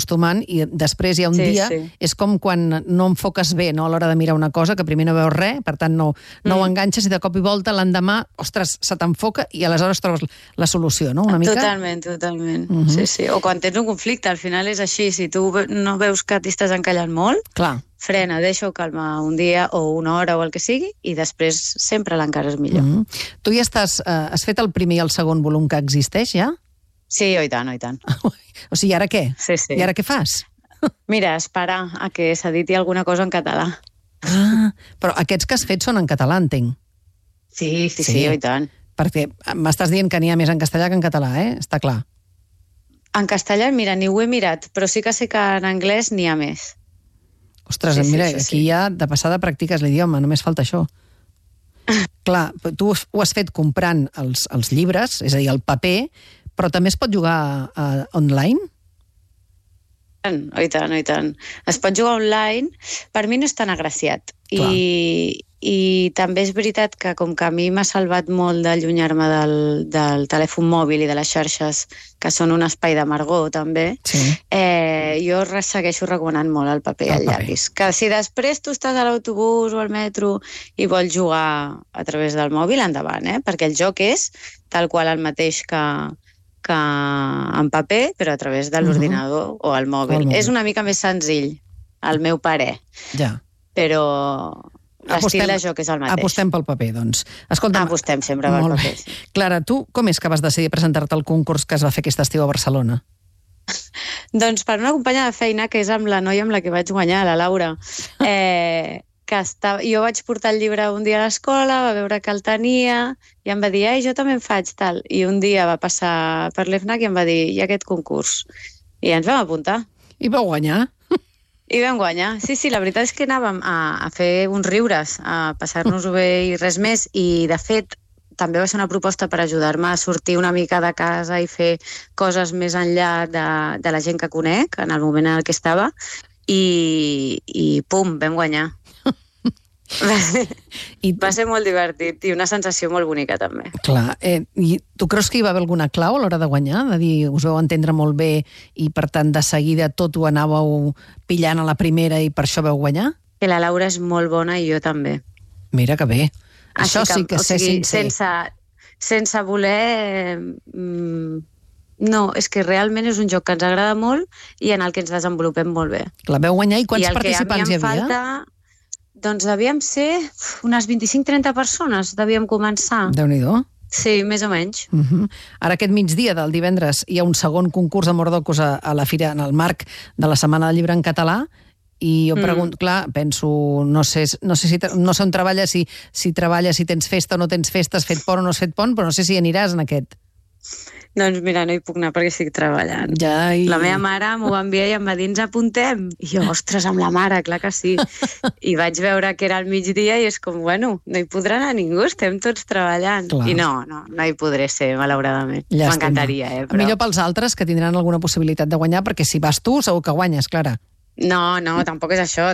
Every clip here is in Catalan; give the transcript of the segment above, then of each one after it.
acostumant i després hi ha un dia, és com quan no enfoques bé, no?, a l'hora de mirar una cosa, que primer no veus res, per tant no ho enganxes i de cop i volta l'endemà, ostres, se t'enfoca i aleshores trobes la solució, no?, una mica? Totalment. Sí. O quan tens un conflicte, al final és així, si tu no veus que t'hi estàs encallant molt, frena, deixa-ho calmar un dia o una hora o el que sigui i després sempre l'encara és millor. Tu ja has fet el primer i el segon volum que existeix, ja? Sí, i tant. O sigui, ara què? Sí. I ara què fas? Mira, esperar a que s'editi alguna cosa en català. Però aquests que has fet són en català, entenc. Sí, i tant. Perquè m'estàs dient que n'hi ha més en castellà que en català, està clar. En castellà, mira, ni ho he mirat, però sí que sé que en anglès n'hi ha més. Ostres, mira, aquí ja de passada practiques l'idioma, només falta això. Clar, tu ho has fet comprant els llibres, és a dir, el paper, però també es pot jugar online? I tant. Es pot jugar online. Per mi no és tan agraciat. I també és veritat que com que a mi m'ha salvat molt d'allunyar-me del telèfon mòbil i de les xarxes, que són un espai d'amargor també, jo segueixo recomanant molt el paper i el llapis. Que si després tu estàs a l'autobús o al metro i vols jugar a través del mòbil, endavant, perquè el joc és tal qual el mateix que en paper, però a través de l'ordinador o el mòbil. És una mica més senzill, al meu parer. Ja. Però l'estil de joc és el mateix. Apostem pel paper, doncs. Escolta'm, apostem sempre pel paper. Clara, tu com és que vas decidir presentar-te al concurs que es va fer aquest estiu a Barcelona? Doncs per una companya de feina, que és amb la noia amb la que vaig guanyar, la Laura, jo vaig portar el llibre un dia a l'escola, va veure que el tenia i em va dir, jo també en faig, tal. I un dia va passar per l'EFNAC i em va dir, hi ha aquest concurs. I ens vam apuntar. I vau guanyar? I vam guanyar. Sí, la veritat és que anàvem a fer uns riures, a passar-nos-ho bé i res més. I, de fet, també va ser una proposta per ajudar-me a sortir una mica de casa i fer coses més enllà de la gent que conec, en el moment en què estava. I pum, vam guanyar. Va ser molt divertit i una sensació molt bonica també. Clar, i tu creus que hi va haver alguna clau a l'hora de guanyar? De dir, us vau entendre molt bé i per tant de seguida tot ho anàveu pillant a la primera i per això vau guanyar? Que la Laura és molt bona i jo també. Mira que bé. Això sí que sé sincer. Sense voler... No, és que realment és un joc que ens agrada molt i en el que ens desenvolupem molt bé. Clar, vau guanyar i quants participants hi havia? Doncs devíem ser unes 25-30 persones, devíem començar. Déu-n'hi-do. Sí, més o menys. Ara aquest migdia del divendres hi ha un segon concurs de Mordocos a la fira en el marc de la Setmana del Llibre en català i jo pregunto, clar, penso, no sé on treballes, si treballes, si tens festa o no tens festa, has fet pont o no has fet pont, però no sé si aniràs en aquest. Doncs mira, no hi puc anar perquè estic treballant. La meva mare m'ho va enviar i em va dir, ens apuntem? I jo, ostres, amb la mare, clar que sí. I vaig veure que era al migdia i és com, bueno, no hi podrà anar ningú, estem tots treballant. I no hi podré ser, malauradament. M'encantaria, però... Millor pels altres, que tindran alguna possibilitat de guanyar, perquè si vas tu, segur que guanyes, Clara. No, tampoc és això.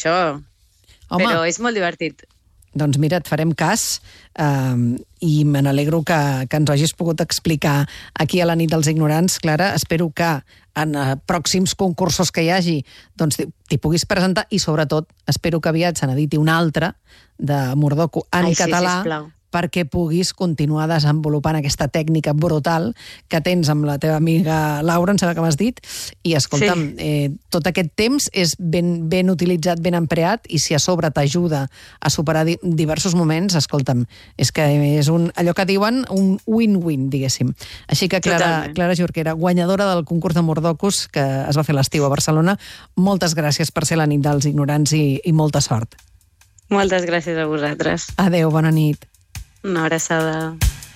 Home. Però és molt divertit. Doncs mira, et farem cas i me n'alegro que ens ho hagis pogut explicar aquí a la nit dels ignorants, Clara. Espero que en pròxims concursos que hi hagi doncs t'hi puguis presentar i sobretot espero que aviat se n'editi un altre de Mordoco en català perquè puguis continuar desenvolupant aquesta tècnica brutal que tens amb la teva amiga Laura, em sembla que m'has dit, i escolta'm, tot aquest temps és ben utilitzat, ben empleat, i si a sobre t'ajuda a superar diversos moments, escolta'm, és que és allò que diuen un win-win, diguéssim. Així que Clara Jorquera, guanyadora del concurs de Mordocos que es va fer l'estiu a Barcelona, moltes gràcies per ser la nit dels ignorants i molta sort. Moltes gràcies a vosaltres. Adéu, bona nit. Una abraçada.